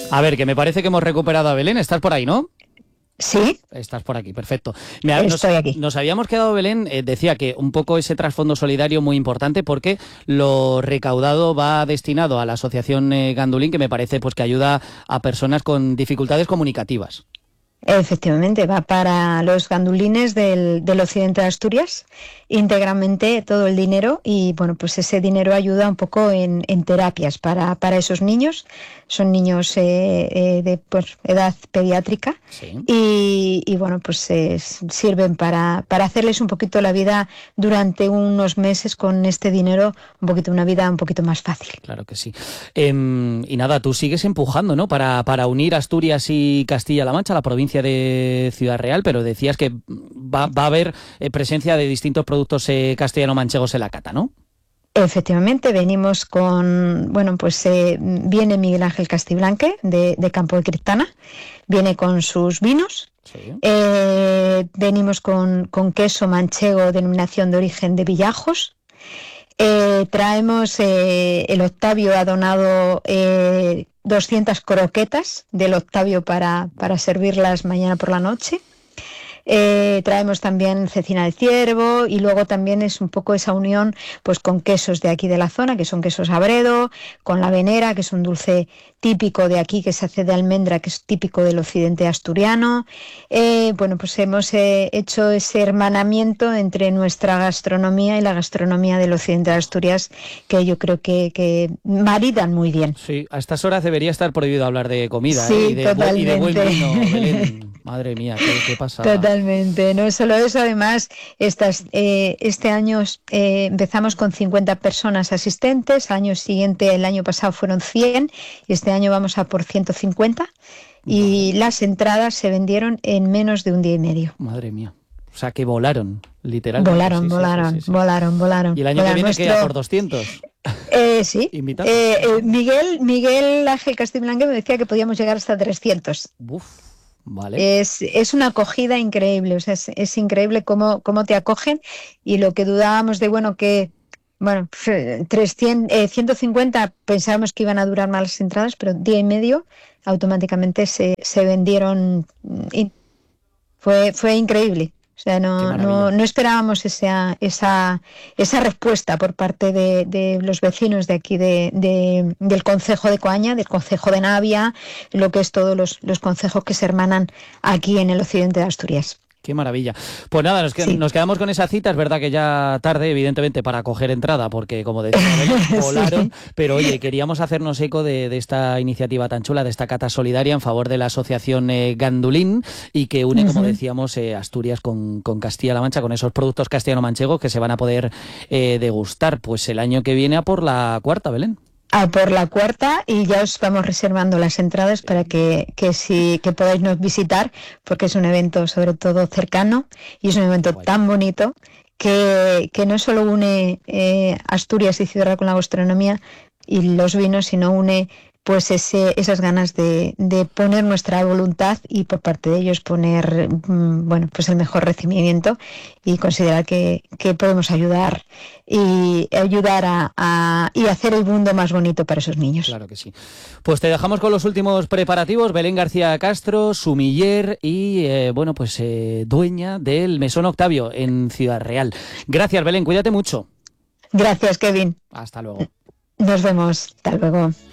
A ver, que me parece que hemos recuperado a Belén. ¿Estás por ahí, no? Sí. Estás por aquí, perfecto. Estoy aquí. Nos habíamos quedado, Belén, decía que un poco ese trasfondo solidario muy importante porque lo recaudado va destinado a la asociación Gandulín, que me parece pues que ayuda a personas con dificultades comunicativas. Efectivamente, va para los gandulines del occidente de Asturias, íntegramente todo el dinero, y bueno, pues ese dinero ayuda un poco en terapias para esos niños. Son niños de pues, edad pediátrica, Sí. y bueno, pues sirven para hacerles un poquito la vida durante unos meses con este dinero, una vida un poquito más fácil. Claro que sí. Y nada, tú sigues empujando, ¿no? Para unir Asturias y Castilla-La Mancha, la provincia de Ciudad Real, pero decías que va a haber presencia de distintos productos castellano-manchegos en la cata, ¿no? Efectivamente, venimos con, bueno, pues viene Miguel Ángel Castiblanque de Campo de Criptana, viene con sus vinos. Sí. Venimos con queso manchego, denominación de origen de Villajos. Traemos, el Octavio ha donado 200 croquetas del Octavio para servirlas mañana por la noche. Traemos también cecina de ciervo, y luego también es un poco esa unión pues con quesos de aquí de la zona, que son quesos Abredo, con la venera, que es un dulce típico de aquí, que se hace de almendra, que es típico del occidente asturiano. Bueno, pues hemos hecho ese hermanamiento entre nuestra gastronomía y la gastronomía del occidente de Asturias, que yo creo que maridan muy bien. Sí, a estas horas debería estar prohibido hablar de comida, sí, y de buen vino, Belén. Madre mía, qué pasa. Totalmente, no solo eso, además este año empezamos con 50 personas asistentes, año siguiente, el año pasado fueron 100, y este año vamos a por 150, y las entradas se vendieron en menos de un día y medio. Madre mía. O sea, que volaron, literalmente. Volaron. ¿Y el año que viene queda por 200? Sí. ¿Invitados? Miguel Ángel Castiblanque me decía que podíamos llegar hasta 300. Uf. Vale. Es una acogida increíble, o sea, es increíble cómo te acogen, y lo que dudábamos de, bueno, 150 pensábamos que iban a durar más las entradas, pero día y medio automáticamente se vendieron. Fue increíble. O sea, no esperábamos esa respuesta por parte de los vecinos de aquí del concejo de Coaña, del concejo de Navia, lo que es todos los concejos que se hermanan aquí en el occidente de Asturias. Qué maravilla. Pues nada, nos quedamos con esa cita. Es verdad que ya tarde, evidentemente, para coger entrada, porque, como decía, volaron. Sí. Pero, oye, queríamos hacernos eco de esta iniciativa tan chula, de esta cata solidaria en favor de la asociación Gandulín, y que une, como decíamos, Asturias con Castilla-La Mancha, con esos productos castellano-manchegos que se van a poder degustar. Pues el año que viene a por la cuarta, Belén. A por la cuarta, y ya os vamos reservando las entradas para que podáis nos visitar, porque es un evento sobre todo cercano, y es un evento tan bonito que no solo une Asturias y Ciudad Real con la gastronomía y los vinos, sino une pues esas ganas de poner nuestra voluntad, y por parte de ellos poner pues el mejor recibimiento, y considerar que podemos ayudar y hacer el mundo más bonito para esos niños. Claro que sí. Pues te dejamos con los últimos preparativos. Belén García Castro, sumiller y dueña del Mesón Octavio en Ciudad Real. Gracias, Belén, cuídate mucho. Gracias, Kevin. Hasta luego. Nos vemos, hasta luego.